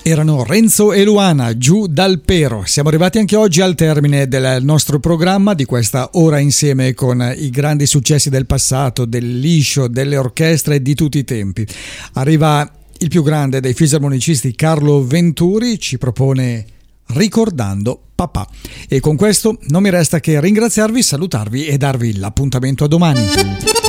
Erano Renzo e Luana, Giù dal Pero. Siamo arrivati anche oggi al termine del nostro programma, di questa ora insieme con i grandi successi del passato, del liscio, delle orchestre di tutti i tempi. Arriva il più grande dei fisarmonicisti, Carlo Venturi, ci propone Ricordando papà. E con questo non mi resta che ringraziarvi, salutarvi e darvi l'appuntamento a domani.